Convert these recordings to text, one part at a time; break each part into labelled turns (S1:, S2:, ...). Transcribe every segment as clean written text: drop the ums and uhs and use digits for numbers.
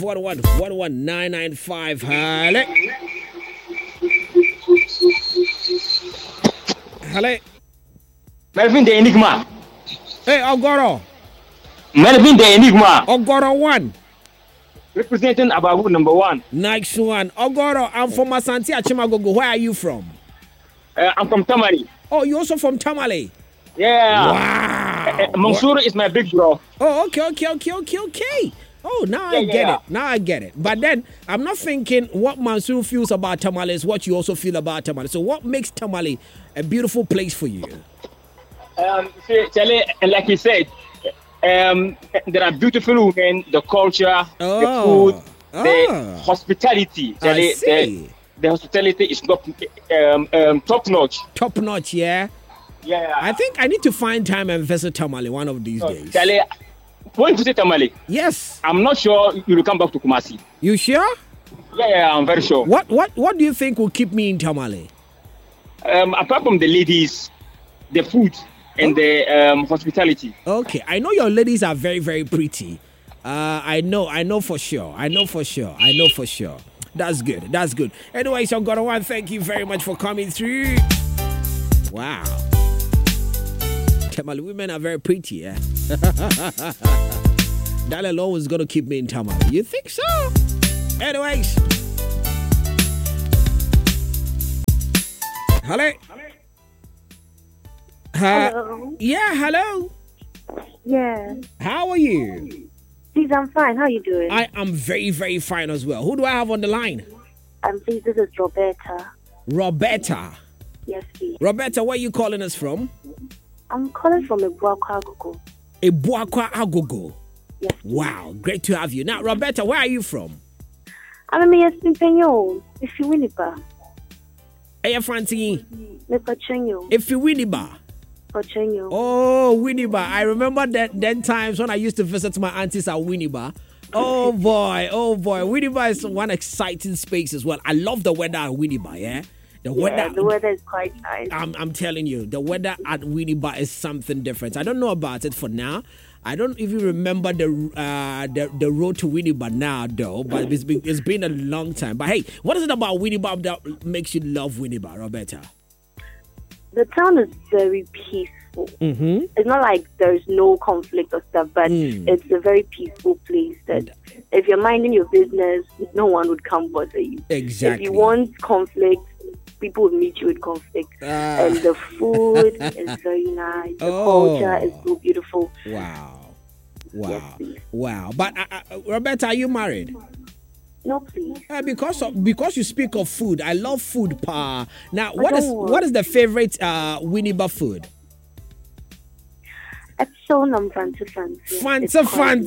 S1: 11995. Hello.
S2: Melvin the Enigma.
S1: Hey, Ogoro.
S2: Melvin the Enigma.
S1: Ogoro 1.
S2: Representing Ababu number 1.
S1: Nice one. Ogoro, I'm from Asante Achimagogo. Where are you from?
S2: I'm from Tamale.
S1: Oh, you're also from Tamale?
S2: Yeah.
S1: Wow.
S2: Mansour is my big bro.
S1: Oh, okay. Oh, now I get it. But then I'm not thinking what Mansour feels about Tamale is what you also feel about Tamale. So what makes Tamale a beautiful place for you?
S2: See, Charlie, like you said, there are beautiful women, the culture, the food, the hospitality. Charlie, the hospitality is not top notch.
S1: Top notch, yeah.
S2: Yeah.
S1: I think I need to find time and visit Tamale one of these days.
S2: Charlie, when you visit Tamale,
S1: yes.
S2: I'm not sure you will come back to Kumasi.
S1: You sure?
S2: Yeah, I'm very sure.
S1: What do you think will keep me in Tamale?
S2: Apart from the ladies, the food, and the hospitality.
S1: Okay, I know your ladies are very, very pretty. I know for sure. That's good. Anyway, so Ogoro, thank you very much for coming through. Wow. Tamale women are very pretty, yeah? That alone was going to keep me in Tamale. You think so? Anyways. Hello?
S3: Hello.
S1: Yeah, hello.
S3: Yeah.
S1: How are you?
S3: Please, I'm fine. How are you doing?
S1: I am very, very fine as well. Who do I have on the line?
S3: Please, this is Roberta.
S1: Roberta.
S3: Yes, please.
S1: Roberta, where are you calling us from?
S3: I'm calling from Ebuakwa Agogo.
S1: Ebuakwa Agogo.
S3: Yes. Please.
S1: Wow, great to have you. Now, Roberta, where are you from?
S3: I'm a Penyo. If you win it,
S1: Hey, Francie.
S3: If
S1: you win it, oh, Winneba. I remember that times when I used to visit my aunties at Winneba. Oh boy. Winneba is one exciting space as well. I love the weather at Winneba, yeah?
S3: The weather is quite nice.
S1: I'm telling you, the weather at Winneba is something different. I don't know about it for now. I don't even remember the road to Winneba now, though, but it's been a long time. But hey, what is it about Winneba that makes you love Winneba, Roberta?
S3: The town is very peaceful.
S1: Mm-hmm.
S3: It's not like there's no conflict or stuff, but it's a very peaceful place that if you're minding your business, no one would come bother you.
S1: Exactly.
S3: If you want conflict, people will meet you with conflict. And the food is very nice. The culture is so beautiful.
S1: Wow.
S3: Yes,
S1: Wow. But Roberta, are you married?
S3: No, please.
S1: Because you speak of food, I love food, pa. Now, what is the favorite Winneba food?
S3: It's so fancy.
S1: Fancy,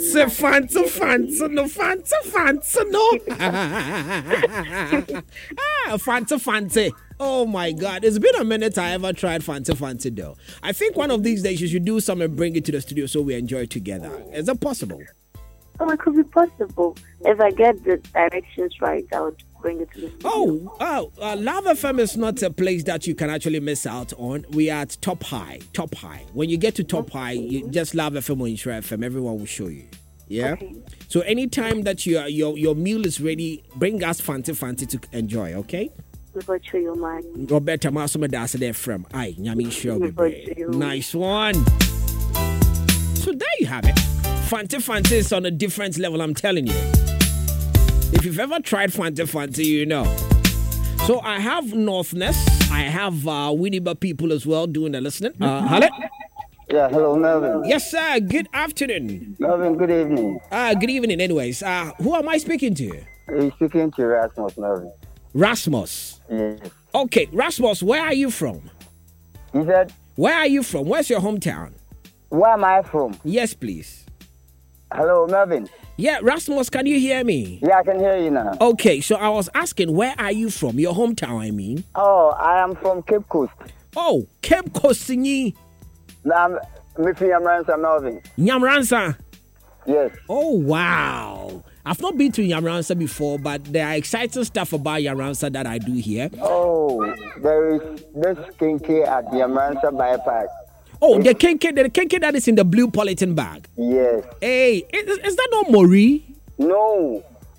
S1: fancy. Oh my God, it's been a minute I ever tried fancy though. I think one of these days you should do some and bring it to the studio so we enjoy it together. Is that possible?
S3: Oh, it could be possible. If I get the directions right, I would bring it to the studio.
S1: Love FM is not a place that you can actually miss out on. We are at Top High. When you get to Top High, you just Love FM or Insure FM. Everyone will show you. Yeah? Okay. So anytime that your meal is ready, bring us fancy to enjoy, okay? Roberta Masuma Dasa there from Nyami Show. Nice one. So there you have it. Fancy is on a different level, I'm telling you. If you've ever tried Fancy, you know. So I have Northness. I have Winneba people as well doing the listening. Hello?
S4: Yeah, hello, Melvin.
S1: Yes, sir. Good afternoon.
S4: Melvin, good evening.
S1: Good evening, anyways. Who am I speaking to?
S4: You're speaking to Rasmus, Melvin.
S1: Rasmus?
S4: Yes.
S1: Okay, Rasmus, where are you from?
S4: You said?
S1: Where are you from? Where's your hometown?
S4: Where am I from?
S1: Yes, please.
S4: Hello, Melvin.
S1: Yeah, Rasmus, can you hear me?
S4: Yeah, I can hear you now.
S1: Okay, so I was asking, where are you from? Your hometown, I mean.
S4: Oh, I am from Cape Coast.
S1: Oh, Cape Coast,
S4: I'm from Nyamransa, Melvin.
S1: Nyamransa?
S4: Yes.
S1: Oh, wow. I've not been to Nyamransa before, but there are exciting stuff about Nyamransa that I do here.
S4: Oh, there is this kinky at Nyamransa bypass.
S1: Oh, the kinky that is in the blue polythene bag.
S4: Yes.
S1: Hey, is that not Maury?
S4: No.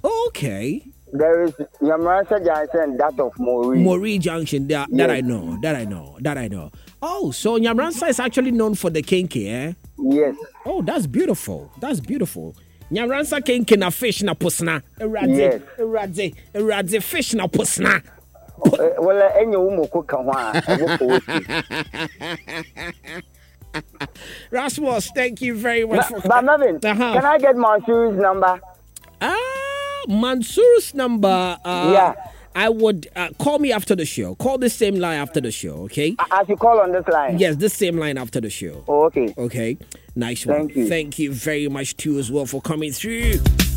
S1: Okay.
S4: There is Nyamransa Junction, that of Mori.
S1: Mori Junction, that I know. Oh, so Nyamransa is actually known for the kenke, eh?
S4: Yes.
S1: Oh, that's beautiful. Nyamransa kenke na fish na pusna.
S4: Yes.
S1: Eradze fish na pusna.
S4: Well, any woman cook
S1: Rasmus, thank you very much for.
S4: But Marvin, can I get Mansour's number?
S1: Mansour's number.
S4: Yeah.
S1: I would call me after the show. Call the same line after the show, okay?
S4: As you call on this line?
S1: Yes, the same line after the show.
S4: Oh, okay.
S1: Okay. Nice one.
S4: Thank you.
S1: Thank you very much too as well for coming through.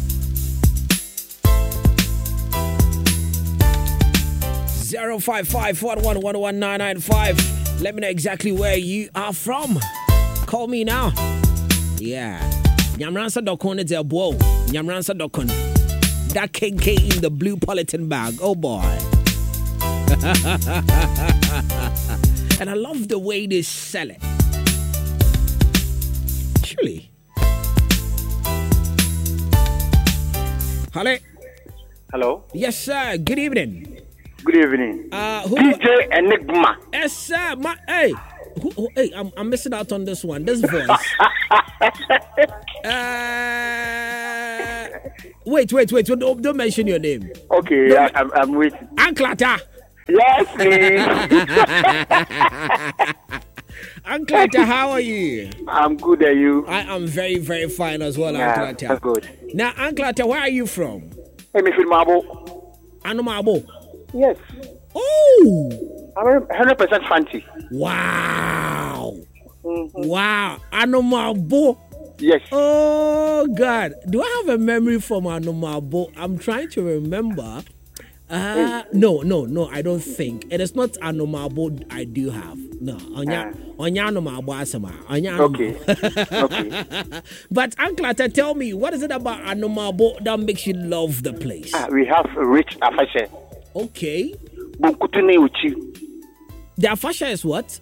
S1: 055-4111-995. Let me know exactly where you are from. Call me now. Yeah. Nyamransa.com is a boy. Nyamransa.com. That KK in the blue polythene bag. Oh boy. And I love the way they sell it. Truly.
S5: Hello.
S1: Yes, sir. Good evening.
S5: Good evening. DJ Enigma.
S1: Yes, sir. Hey, I'm missing out on this one. This voice. Wait. Don't mention your name.
S5: Okay, I'm waiting.
S1: Anklata.
S5: Yes, please.
S1: Anklata, how are you?
S5: I'm good. Are you?
S1: I am very, very fine as well, Anklata.
S5: That's good.
S1: Now, Anklata, where are you from?
S5: Hey, Mr. Mabo.
S1: Anumabo.
S5: Yes.
S1: Oh.
S5: I'm 100% fancy.
S1: Wow. Mm-hmm. Wow. Anumabo.
S5: Yes.
S1: Oh, God. Do I have a memory from Anumabo? I'm trying to remember. No, I don't think. It is not Anumabo I do have. No. Onya Anumabo asama.
S5: Okay.
S1: But Anklata, tell me, what is it about Anumabo that makes you love the place?
S5: We have rich afashe.
S1: Okay.
S5: Bunkutune uchi.
S1: The afashe is what?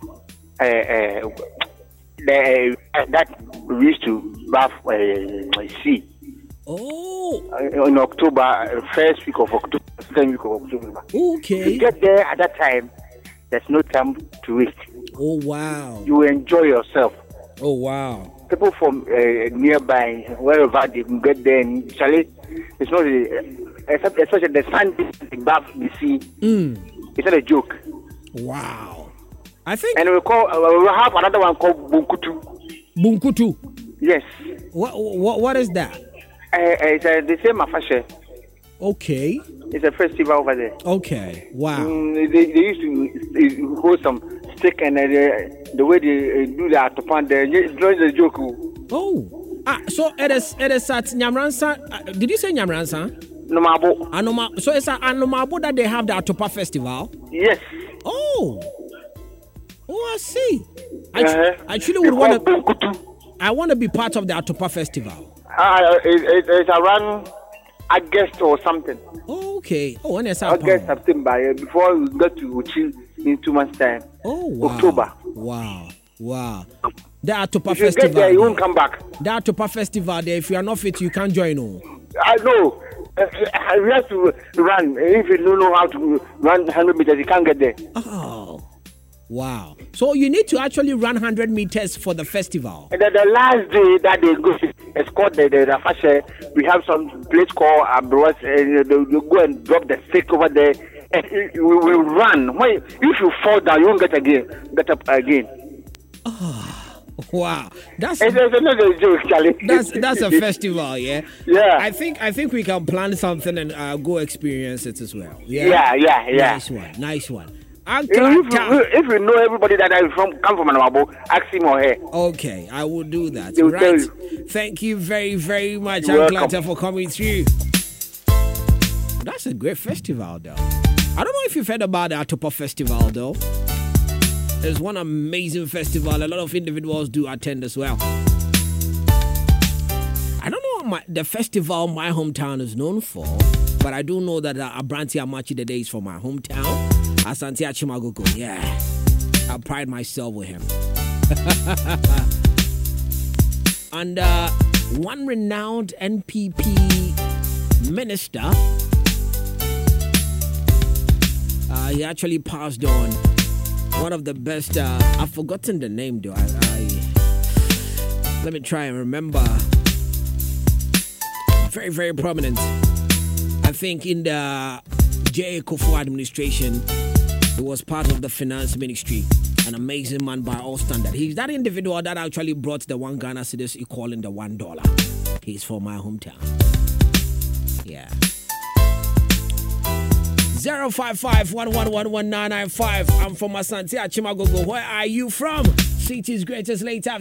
S5: That we used to bath sea.
S1: Oh.
S5: In October, first week of October, second week of October.
S1: Okay.
S5: You get there at that time, there's no time to waste.
S1: Oh, wow.
S5: You enjoy yourself.
S1: Oh, wow.
S5: People from nearby, wherever they can get there, and Charlie, it's not especially the sun, the bath, you see, it's not a joke.
S1: Wow. I think.
S5: And we'll have another one called Bunkutu.
S1: Bunkutu?
S5: Yes.
S1: What is that?
S5: It's the same afashe.
S1: Okay.
S5: It's a festival over there.
S1: Okay. Wow.
S5: They used to hold some stick and the way they do that to find it's not a joke.
S1: Oh. So it is at Nyamransa. Did you say Nyamransa?
S5: Nomabo.
S1: So it's at Nomabo that they have the Atopa festival?
S5: Yes.
S1: Oh, I see. I actually would want to. I want to be part of the Atopa festival.
S5: It's around August or something.
S1: Okay. Oh, when is
S5: August, September, before we get to Uchi in 2 months' time.
S1: Oh, wow.
S5: October.
S1: Wow. The Atopa
S5: if you
S1: festival.
S5: Get there, you won't come back.
S1: The Atopa festival there, if you are not fit, you can't join. Oh.
S5: I know. You have to run. If you don't know how to run 100 meters, you can't get there.
S1: Oh. Wow. So you need to actually run 100 meters for the festival.
S5: And then the last day that they go, it's called the Rafashe. We have some place called Abros, and they go and drop the stick over there. And we will run. If you fall down, you won't get up again.
S1: Oh, wow. That's
S5: not a joke, Charlie.
S1: That's a festival, yeah?
S5: Yeah.
S1: I think we can plan something and go experience it as well.
S5: Yeah.
S1: Nice one.
S5: If you know everybody that come from Anamabo, ask him or her.
S1: Okay, I will do that.
S5: They will
S1: right.
S5: tell you.
S1: Thank you very, very much,
S5: Anklata,
S1: for coming through. That's a great festival, though. I don't know if you've heard about the Atopa Festival, though. It's one amazing festival. A lot of individuals do attend as well. I don't know what the festival my hometown is known for, but I do know that Abranti Amachi the Day is from my hometown. Asante Achimagogo, yeah. I pride myself with him. And one renowned NPP minister. He actually passed on. One of the best. I've forgotten the name though. Let me try and remember. Very, very prominent. I think in the J. Kufuor administration, he was part of the finance ministry. An amazing man by all standards. He's that individual that actually brought the 1 Ghana cedis equaling the $1. He's from my hometown. Yeah. 055-111-1995. I'm from Asante Achimagogo. Where are you from? City's greatest late